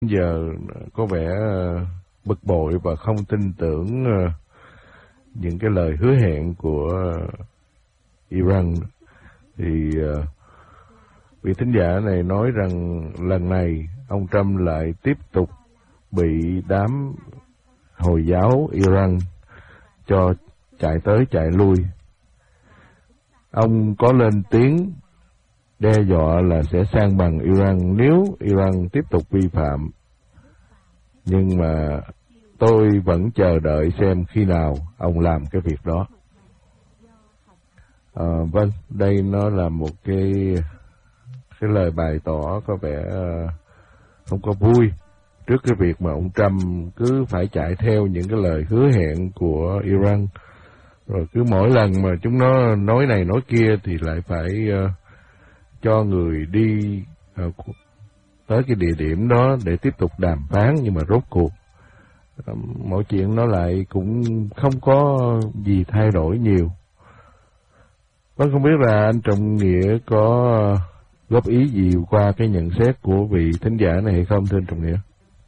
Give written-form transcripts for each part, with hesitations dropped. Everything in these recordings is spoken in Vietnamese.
giờ có vẻ bực bội và không tin tưởng những cái lời hứa hẹn của Iran. Thì vị thính giả này nói rằng lần này ông Trump lại tiếp tục bị đám Hồi giáo Iran cho chạy tới chạy lui. Ông có lên tiếng đe dọa là sẽ san bằng Iran nếu Iran tiếp tục vi phạm. Nhưng mà tôi vẫn chờ đợi xem khi nào ông làm cái việc đó. Vâng, đây nó là một cái lời bày tỏ có vẻ không có vui trước cái việc mà ông Trump cứ phải chạy theo những cái lời hứa hẹn của Iran. Rồi cứ mỗi lần mà chúng nó nói này nói kia thì lại phải cho người đi tới cái địa điểm đó để tiếp tục đàm phán. Nhưng mà rốt cuộc mọi chuyện nó lại cũng không có gì thay đổi nhiều. Vâng, không biết là anh Trọng Nghĩa có góp ý gì qua cái nhận xét của vị thính giả này hay không, thưa anh Trọng Nghĩa?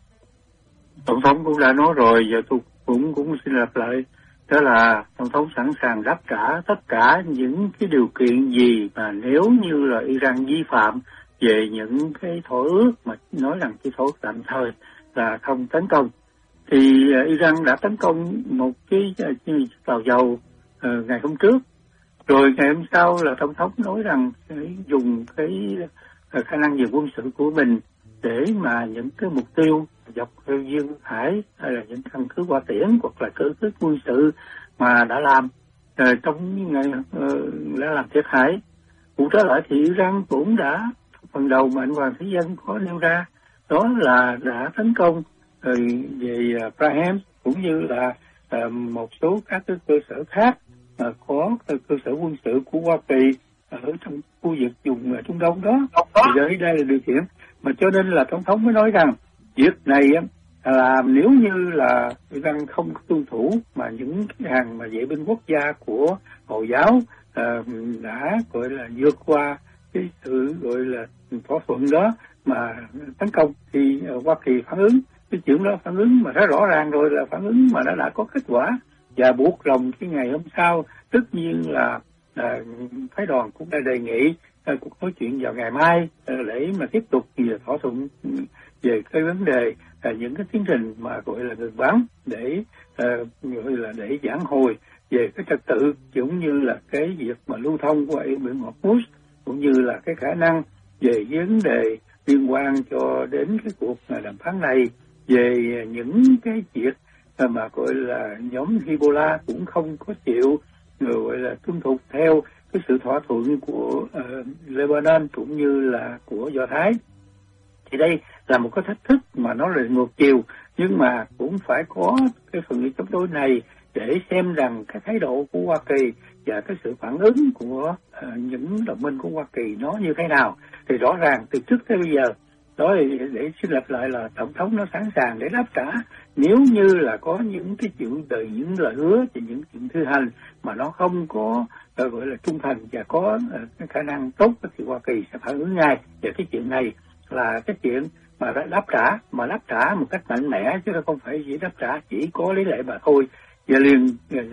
Tổng thống cũng đã nói rồi, giờ tôi cũng xin lặp lại, đó là Tổng thống sẵn sàng đáp trả tất cả những cái điều kiện gì mà nếu như là Iran vi phạm về những cái thỏa ước mà nói rằng cái thỏa ước tạm thời là không tấn công. Thì Iran đã tấn công một cái tàu dầu ngày hôm trước, rồi ngày hôm sau là Tổng thống nói rằng sẽ dùng cái khả năng về quân sự của mình để mà những cái mục tiêu dọc duyên hải hay là những căn cứ hỏa tiễn hoặc là căn cứ quân sự mà đã làm trong ngày đã làm thiệt hại. Cụ trở lại thì Iran cũng đã phần đầu mà anh Hoàng Thế Dân có nêu ra, đó là đã tấn công về Prahem cũng như là một số các cái cơ sở khác có cơ sở quân sự của Hoa Kỳ ở trong khu vực vùng Trung Đông đó. Thì đây là điều kiện mà cho nên là Tổng thống mới nói rằng việc này là nếu như là Iran không tuân thủ mà những cái hàng mà vệ binh quốc gia của Hồi giáo đã gọi là vượt qua cái sự gọi là thỏa thuận đó mà tấn công thì Hoa Kỳ phản ứng. Cái chuyện đó phản ứng mà rất rõ ràng rồi, là phản ứng mà nó đã có kết quả, và buộc lòng cái ngày hôm sau tất nhiên là phái đoàn cũng đã đề nghị cuộc nói chuyện vào ngày mai để mà tiếp tục thỏa thuận về cái vấn đề những cái tiến trình mà gọi là ngừng bắn để gọi là để giảng hồi về cái trật tự cũng như là cái việc mà lưu thông qua eo biển Hormuz, cũng như là cái khả năng về vấn đề liên quan cho đến cái cuộc đàm phán này, về những cái việc mà gọi là nhóm Hezbollah cũng không có chịu gọi là tuân thủ theo cái sự thỏa thuận của Lebanon cũng như là của Do Thái. Thì đây là một cái thách thức mà nó là ngược chiều, nhưng mà cũng phải có cái phần chống đối này để xem rằng cái thái độ của Hoa Kỳ và cái sự phản ứng của những đồng minh của Hoa Kỳ nó như thế nào. Thì rõ ràng từ trước tới bây giờ đó, để xin lặp lại là Tổng thống nó sẵn sàng để đáp trả nếu như là có những cái chuyện từ những lời hứa và những chuyện thi hành mà nó không có gọi là trung thành và có cái khả năng tốt, thì Hoa Kỳ sẽ phản ứng ngay. Và cái chuyện này là cái chuyện mà đáp trả một cách mạnh mẽ, chứ không phải chỉ đáp trả chỉ có lý lẽ mà thôi. Và liền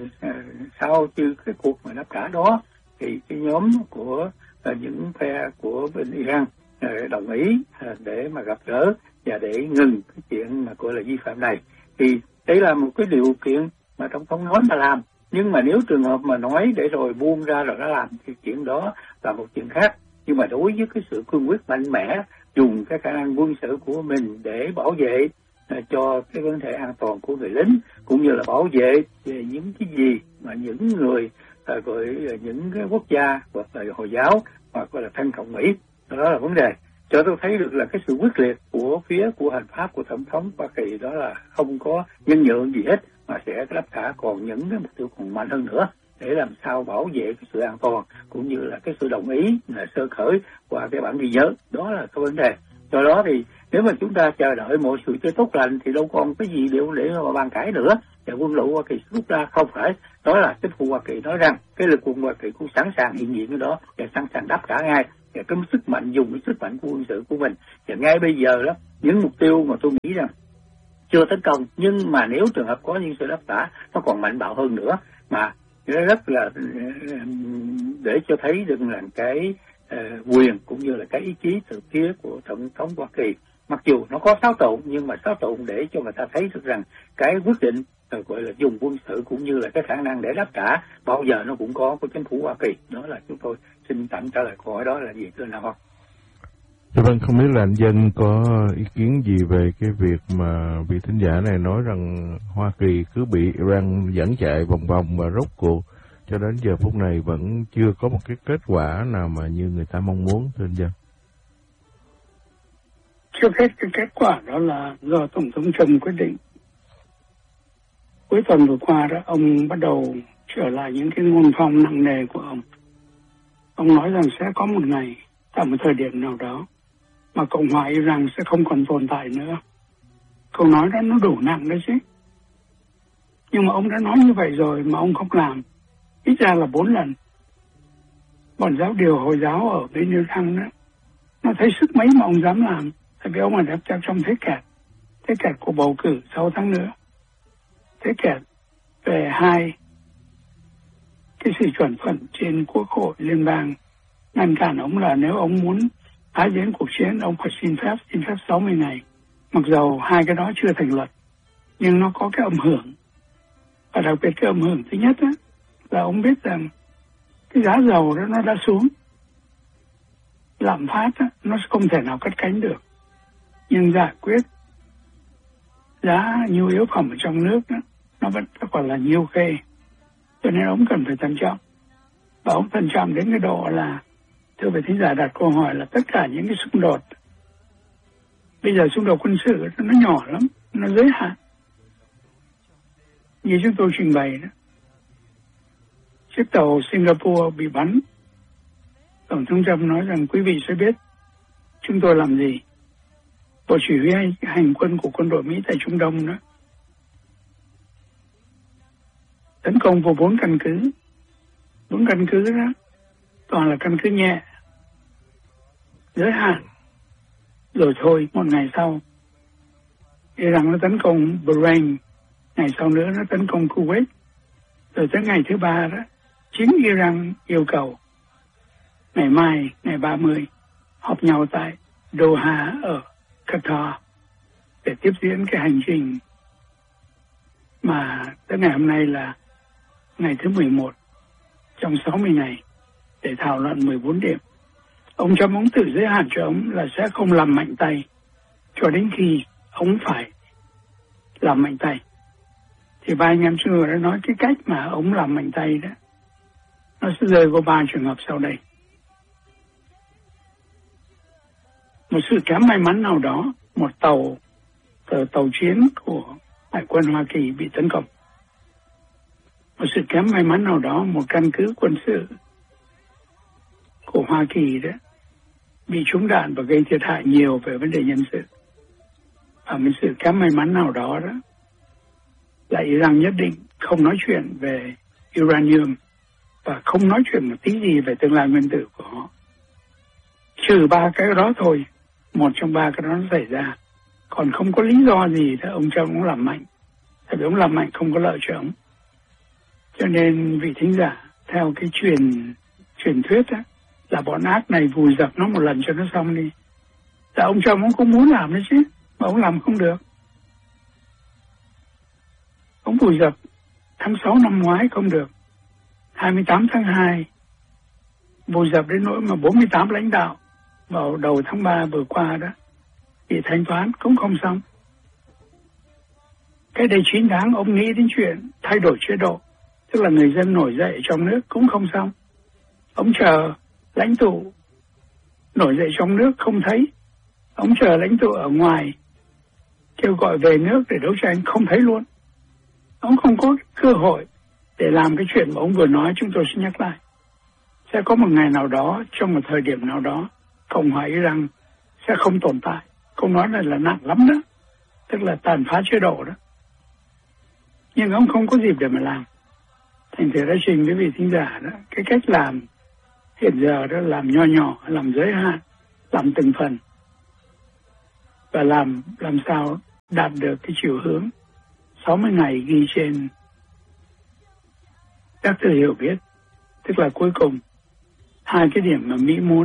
sau chứ cái cuộc mà đáp trả đó thì cái nhóm của những phe của bên Iran đồng ý để mà gặp gỡ và để ngừng cái chuyện mà gọi là vi phạm này. Thì đấy là một cái điều kiện mà Tổng thống nói mà làm. Nhưng mà nếu trường hợp mà nói để rồi buông ra rồi đã làm thì chuyện đó là một chuyện khác. Nhưng mà đối với cái sự cương quyết mạnh mẽ dùng cái khả năng quân sự của mình để bảo vệ cho cái vấn đề an toàn của người lính, cũng như là bảo vệ về những cái gì mà những người gọi là những cái quốc gia hoặc là Hồi giáo hoặc là thân cộng Mỹ, đó là vấn đề. Cho tôi thấy được là cái sự quyết liệt của phía của hành pháp của Tổng thống Hoa Kỳ đó là không có nhân nhượng gì hết, mà sẽ đáp trả còn những cái mục tiêu còn mạnh hơn nữa để làm sao bảo vệ cái sự an toàn cũng như là cái sự đồng ý là sơ khởi qua cái bản ghi nhớ. Đó là cái vấn đề. Do đó thì nếu mà chúng ta chờ đợi mọi sự chơi tốt lành thì đâu còn cái gì để mà bàn cãi nữa. Và quân đội Hoa Kỳ rút ra không phải. Đó là chính phủ Hoa Kỳ nói rằng cái lực quân Hoa Kỳ cũng sẵn sàng hiện diện cái đó và sẵn sàng đáp trả ngay. Và cái sức mạnh dùng cái sức mạnh của quân sự của mình. Và ngay bây giờ đó những mục tiêu mà tôi nghĩ rằng chưa tấn công, nhưng mà nếu trường hợp có những sự đáp trả nó còn mạnh bạo hơn nữa, mà nó rất là để cho thấy được là cái quyền cũng như là cái ý chí từ phía của Tổng thống Hoa Kỳ. Mặc dù nó có xáo trộn, nhưng mà xáo trộn để cho người ta thấy được rằng cái quyết định gọi là dùng quân sự cũng như là cái khả năng để đáp trả bao giờ nó cũng có của chính phủ Hoa Kỳ. Đó là chúng tôi xin tạm trả lời câu hỏi đó là gì thưa nào không? Dạ vâng, không biết là anh Dân có ý kiến gì về cái việc mà vị thính giả này nói rằng Hoa Kỳ cứ bị Iran dẫn chạy vòng vòng và rốt cuộc cho đến giờ phút này vẫn chưa có một cái kết quả nào mà như người ta mong muốn, thưa anh Dân? Trước hết cái kết quả đó là do Tổng thống Trump quyết định. Cuối tuần vừa qua đó, ông bắt đầu trở lại những cái ngôn phong nặng nề của ông. Ông nói rằng sẽ có một ngày, tại một thời điểm nào đó, mà Cộng hòa Iran sẽ không còn tồn tại nữa. Câu nói đó nó đủ nặng đấy chứ. Nhưng mà ông đã nói như vậy rồi mà ông không làm. Ít ra là 4 lần. Bọn giáo điều Hồi giáo ở bên Iran đó, nó thấy sức mấy mà ông dám làm. Tại vì ông là đẹp trong thế kẹt của bầu cử 6 tháng nữa. Thế kẹt về hai cái sự chuẩn thuận trên Quốc hội liên bang ngăn cản ông là nếu ông muốn tái diễn cuộc chiến ông phải xin phép 60 ngày. Mặc dầu hai cái đó chưa thành luật, nhưng nó có cái âm hưởng. Và đặc biệt cái âm hưởng thứ nhất á, là ông biết rằng cái giá dầu đó nó đã xuống, lạm phát á, nó không thể nào cất cánh được. Nhưng giải quyết giá nhu yếu phẩm ở trong nước đó, nó vẫn còn là nhiều khê. Cho nên ông cần phải thận trọng. Và ông thận trọng đến cái độ là, thưa vị thính giả đặt câu hỏi là tất cả những cái xung đột, bây giờ xung đột quân sự nó nhỏ lắm, nó giới hạn. Như chúng tôi trình bày đó, chiếc tàu Singapore bị bắn, Tổng thống Trump nói rằng quý vị sẽ biết chúng tôi làm gì. Bộ chỉ huy hành quân của quân đội Mỹ tại Trung Đông đó tấn công vào 4 căn cứ. 4 căn cứ đó toàn là căn cứ nhẹ, giới hạn. Rồi thôi, một ngày sau Iran nó tấn công Bahrain, ngày sau nữa nó tấn công Kuwait. Rồi tới ngày thứ 3 đó, chính Iran yêu cầu ngày mai, ngày 30 họp nhau tại Doha ở Qatar để tiếp diễn cái hành trình mà tới ngày hôm nay là ngày thứ 11 trong 60 ngày để thảo luận 14 điểm. Ông Trump ông tự giới hạn cho ông là sẽ không làm mạnh tay cho đến khi ông phải làm mạnh tay. Thì ba anh em xưa đã nói cái cách mà ông làm mạnh tay đó, nó sẽ rơi vào 3 trường hợp sau đây. Một sự kém may mắn nào đó, một tàu chiến của Hải quân Hoa Kỳ bị tấn công. Một sự kém may mắn nào đó, một căn cứ quân sự của Hoa Kỳ đó bị trúng đạn và gây thiệt hại nhiều về vấn đề nhân sự. Và một sự kém may mắn nào đó đó là Iran nhất định không nói chuyện về uranium và không nói chuyện một tí gì về tương lai nguyên tử của họ. Trừ 3 cái đó thôi, một trong 3 cái đó nó xảy ra. Còn không có lý do gì để ông Trump cũng làm mạnh. Tại vì ông làm mạnh không có lợi cho ông. Cho nên vị thính giả theo cái truyền thuyết á, là bọn ác này vùi dập nó một lần cho nó xong đi. Tại ông Trump ông cũng muốn làm đấy chứ, mà ông làm không được. Ông vùi dập tháng 6 năm ngoái không được, 28 tháng 2 vùi dập đến nỗi mà 48 lãnh đạo vào đầu tháng 3 vừa qua đó bị thanh toán cũng không xong. Cái đây 9 tháng ông nghĩ đến chuyện thay đổi chế độ, tức là người dân nổi dậy trong nước cũng không xong. Ông chờ lãnh tụ nổi dậy trong nước không thấy, ông chờ lãnh tụ ở ngoài kêu gọi về nước để đấu tranh không thấy luôn. Ông không có cơ hội để làm cái chuyện mà ông vừa nói. Chúng tôi sẽ nhắc lại, sẽ có một ngày nào đó, trong một thời điểm nào đó, Cộng hòa Iran sẽ không tồn tại. Câu nói này là nặng lắm đó, tức là tàn phá chế độ đó. Nhưng ông không có dịp để mà làm. Thành thử đã trình với vị thính giả đó, cái cách làm hiện giờ đó làm nho nhỏ, làm giới hạn, làm từng phần. và làm sao đạt được cái chiều hướng 60 ngày ghi trên các tư hiểu biết, tức là cuối cùng hai cái điểm mà Mỹ muốn.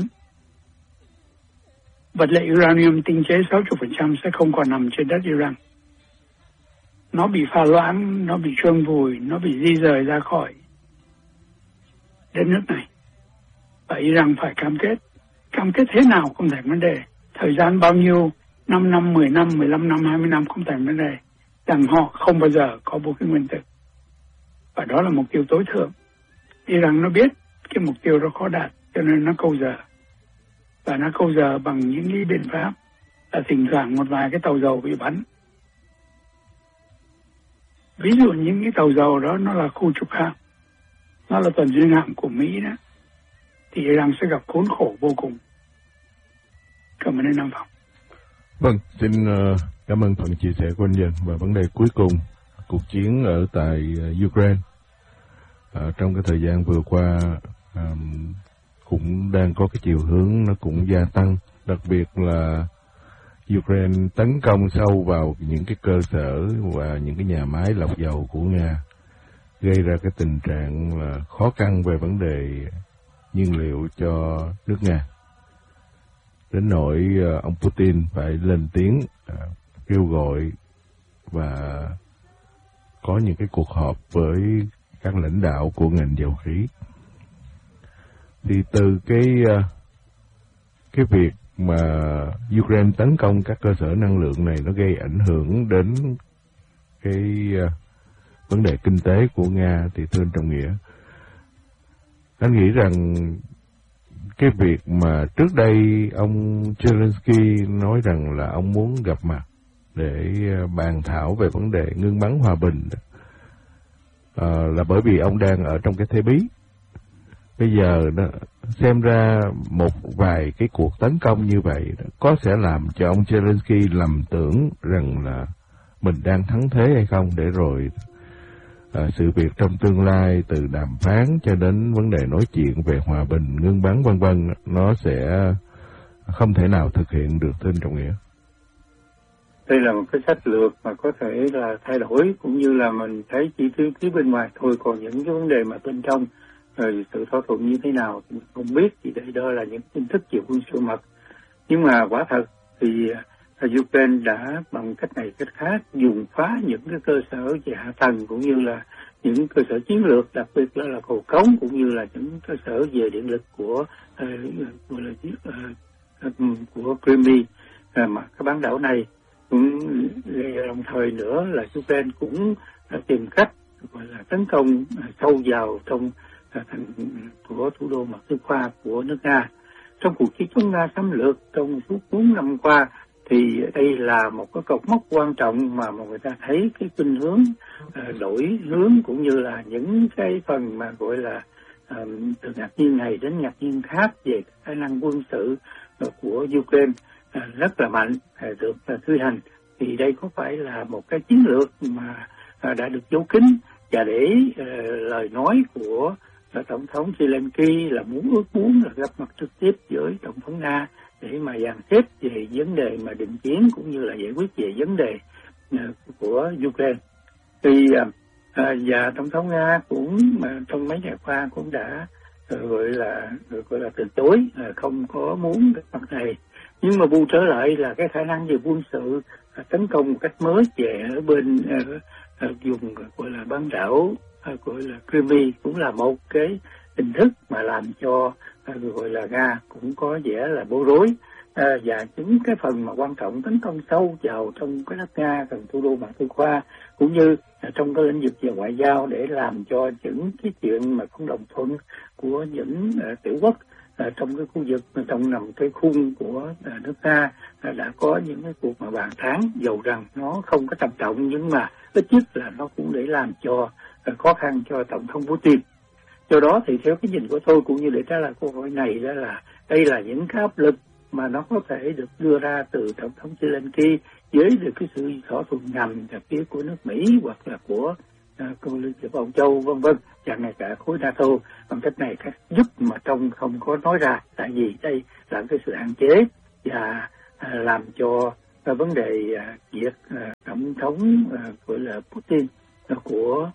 Vật liệu uranium tinh chế 60% sẽ không còn nằm trên đất Iran. Nó bị pha loãng, nó bị chôn vùi, nó bị di rời ra khỏi đất nước này. Và Iran phải cam kết thế nào không thành vấn đề. Thời gian bao nhiêu, 5 năm, 10 năm, 15 năm, 20 năm không thành vấn đề. Rằng họ không bao giờ có vũ khí nguyên tử. Và đó là mục tiêu tối thượng. Iran nó biết cái mục tiêu đó khó đạt, cho nên nó câu giờ. Và nó câu giờ bằng những cái biện pháp là thỉnh thoảng một vài cái tàu dầu bị bắn. Ví dụ những cái tàu dầu đó nó là khu trục hạm, nó là tuần duyên hạm của Mỹ đó, thì Iran sẽ gặp khốn khổ vô cùng. Cảm ơn anh Nam Phong. Vâng, xin cảm ơn phần chia sẻ của anh Dân. Và vấn đề cuối cùng, cuộc chiến ở tại Ukraine trong cái thời gian vừa qua cũng đang có cái chiều hướng nó cũng gia tăng, đặc biệt là Ukraine tấn công sâu vào những cái cơ sở và những cái nhà máy lọc dầu của Nga, gây ra cái tình trạng là khó khăn về vấn đề nhiên liệu cho nước Nga. Đến nỗi ông Putin phải lên tiếng kêu gọi và có những cái cuộc họp với các lãnh đạo của ngành dầu khí. Thì từ cái việc mà Ukraine tấn công các cơ sở năng lượng này nó gây ảnh hưởng đến cái vấn đề kinh tế của Nga, thì thưa anh Trọng Nghĩa, anh nghĩ rằng cái việc mà trước đây ông Zelensky nói rằng là ông muốn gặp mặt để bàn thảo về vấn đề ngưng bắn hòa bình là bởi vì ông đang ở trong cái thế bí. Bây giờ xem ra một vài cái cuộc tấn công như vậy có sẽ làm cho ông Zelensky lầm tưởng rằng là mình đang thắng thế hay không, để rồi sự việc trong tương lai từ đàm phán cho đến vấn đề nói chuyện về hòa bình, ngưng bắn vân vân, nó sẽ không thể nào thực hiện được, thưa anh Trọng Nghĩa. Đây là một cái sách lược mà có thể là thay đổi, cũng như là mình thấy chỉ phía bên ngoài thôi, còn những cái vấn đề mà bên trong sự thỏa thuận như thế nào thì mình không biết, thì đây đó là những tin tức về quân sự mật. Nhưng mà quả thật thì Ukraine đã bằng cách này cách khác dùng phá những cái cơ sở về hạ tầng, cũng như là những cơ sở chiến lược, đặc biệt là cầu cống, cũng như là những cơ sở về điện lực của Crimea, mà cái bán đảo này cũng đồng thời nữa là Ukraine cũng tìm cách gọi là tấn công sâu vào trong thành của thủ đô Moscow của nước Nga. Trong cuộc chiến chống Nga xâm lược trong suốt 4 năm qua, thì đây là một cái cột mốc quan trọng mà người ta thấy cái khuynh hướng đổi hướng, cũng như là những cái phần mà gọi là từ ngạc nhiên này đến ngạc nhiên khác về khả năng quân sự của Ukraine rất là mạnh được thi hành. Thì đây có phải là một cái chiến lược mà đã được giấu kín, và để lời nói của Tổng thống Zelensky là ước muốn là gặp mặt trực tiếp với Tổng thống Nga để mà dàn xếp về vấn đề mà định chiến, cũng như là giải quyết về vấn đề của Ukraine. Thì và Tổng thống Nga cũng trong mấy ngày qua cũng đã gọi là từ chối, không có muốn gặp mặt này. Nhưng mà bù trở lại là cái khả năng về quân sự tấn công một cách mới về ở bên vùng gọi là bán đảo gọi là Crimea cũng là một cái hình thức mà làm cho gọi là Nga cũng có vẻ là bối rối, và chính cái phần mà quan trọng tấn công sâu vào trong cái đất Nga gần thủ đô Moscow, cũng như trong cái lĩnh vực về ngoại giao, để làm cho những cái chuyện mà không đồng thuận của những tiểu quốc trong cái khu vực trong nằm cái khung của nước Nga đã có những cái cuộc mà bàn tán, dầu rằng nó không có trầm trọng, nhưng mà ít nhất là nó cũng để làm cho khó khăn cho Tổng thống Putin. Do đó thì theo cái nhìn của tôi, cũng như để trả lời câu hỏi này, đó là đây là những cái áp lực mà nó có thể được đưa ra từ Tổng thống Zelensky với được cái sự thỏa thuận ngầm từ phía của nước Mỹ hoặc là của Liên hiệp Âu Châu vân vân, và ngay cả khối NATO. Bằng cách này các giúp mà trong không có nói ra, tại vì đây là cái sự hạn chế và làm cho vấn đề việc tổng thống gọi là Putin của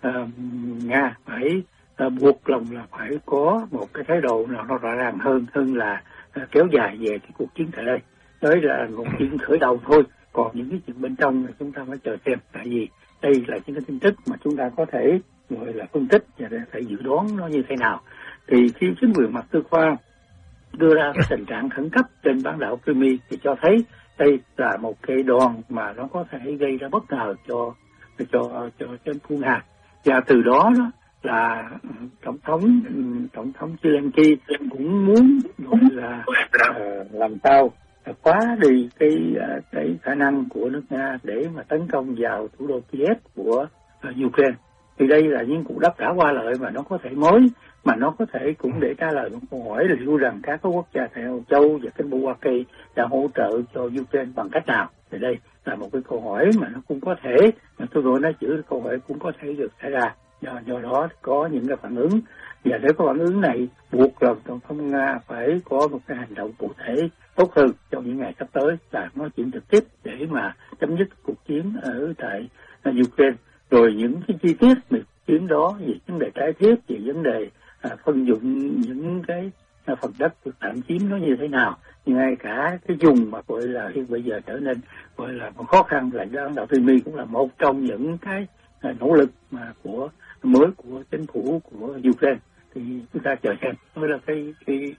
Nga phải buộc lòng là phải có một cái thái độ nào nó rõ ràng hơn là kéo dài về cái cuộc chiến tại đây. Đấy là một chuyện khởi đầu thôi, còn những cái chuyện bên trong là chúng ta phải chờ xem, tại vì đây là những cái tin tức mà chúng ta có thể gọi là phân tích và để phải dự đoán nó như thế nào. Thì khi chính quyền Moscow đưa ra cái tình trạng khẩn cấp trên bán đảo Crimea thì cho thấy đây là một cái đòn mà nó có thể gây ra bất ngờ cho chính phủ Nga, và từ đó là tổng thống Zelensky cũng muốn là làm sao phá đi cái khả năng của nước Nga để mà tấn công vào thủ đô Kiev của Ukraine. Thì đây là những cuộc đáp trả qua lợi mà nó có thể mới, mà nó có thể cũng để trả lời một câu hỏi là liệu rằng các quốc gia tại Âu Châu và kinh Hoa Kỳ đã hỗ trợ cho Ukraine bằng cách nào. Thì đây là một cái câu hỏi mà nó cũng có thể, mà tôi nói chữ câu hỏi cũng có thể được xảy ra. Do đó có những cái phản ứng, và để có phản ứng này buộc lòng tổng thống Nga phải có một cái hành động cụ thể tốt hơn trong những ngày sắp tới, là nói chuyện trực tiếp để mà chấm dứt cuộc chiến ở tại Ukraine. Rồi những cái chi tiết về chiến đó, về vấn đề trái thiết, về vấn đề phân dụng những cái phần đất được tạm chiếm nó như thế nào, ngay cả cái vùng mà gọi là hiện bây giờ trở nên gọi là một khó khăn là bán đảo Crimea cũng là một trong những cái nỗ lực mà của chính phủ của Ukraine. Thì chúng ta chờ xem mới là cái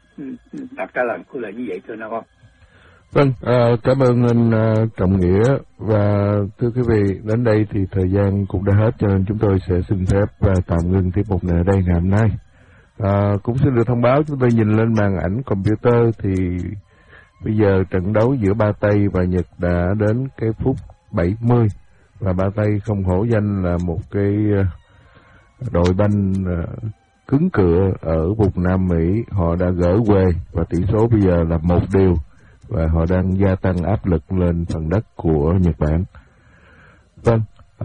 đặt trả lời của lời như vậy thưa nào không? Vâng, cảm ơn anh Trọng Nghĩa, và thưa quý vị, đến đây thì thời gian cũng đã hết, cho nên chúng tôi sẽ xin phép tạm ngưng tiết mục này ở đây ngày hôm nay. Cũng xin được thông báo, chúng tôi nhìn lên màn ảnh computer thì bây giờ trận đấu giữa Ba Tây và Nhật đã đến cái phút 70, và Ba Tây không hổ danh là một cái đội banh cứng cựa ở vùng Nam Mỹ. Họ đã gỡ quê và tỷ số bây giờ là 1-1, và họ đang gia tăng áp lực lên phần đất của Nhật Bản. Vâng,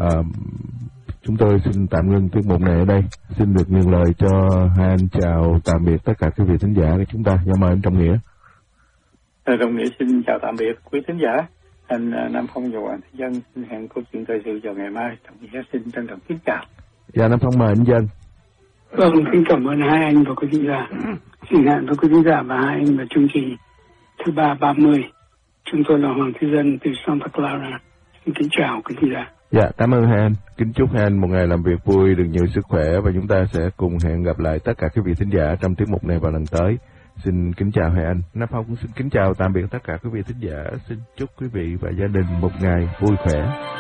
chúng tôi xin tạm ngưng tiết mục này ở đây. Xin được nhường lời cho hai anh chào tạm biệt tất cả quý vị thính giả của chúng ta. Dạ mời anh Trọng Nghĩa. Trọng Nghĩa xin chào tạm biệt quý thính giả. Anh Nam Phong và Hoàng Thế Dân xin hẹn câu chuyện thời sự vào ngày mai. Trọng Nghĩa xin trân trọng kính chào. Dạ Nam Phong mời anh Dân. Vâng, xin cảm ơn hai anh và quý thính giả. Xin hẹn với quý thính giả và hai anh vào chương trình thứ 330. Chúng tôi là Hoàng Thế Dân từ Santa Clara. Xin kính chào quý thính giả. Dạ, cảm ơn hai anh. Kính chúc hai anh một ngày làm việc vui, được nhiều sức khỏe, và chúng ta sẽ cùng hẹn gặp lại tất cả quý vị thính giả trong tiết mục này vào lần tới. Xin kính chào hai anh. Nam Phong cũng xin kính chào tạm biệt tất cả quý vị thính giả. Xin chúc quý vị và gia đình một ngày vui khỏe.